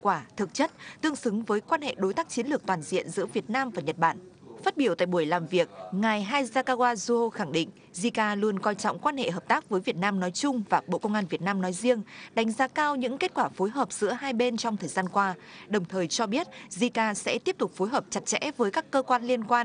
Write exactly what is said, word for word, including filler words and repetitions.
quả, thực chất, tương xứng với quan hệ đối tác chiến lược toàn diện giữa Việt Nam và Nhật Bản. Phát biểu tại buổi làm việc, ngài Hayakawa Juho khẳng định gi i ca a luôn coi trọng quan hệ hợp tác với Việt Nam nói chung và Bộ Công an Việt Nam nói riêng, đánh giá cao những kết quả phối hợp giữa hai bên trong thời gian qua, đồng thời cho biết gi i ca a sẽ tiếp tục phối hợp chặt chẽ với các cơ quan liên quan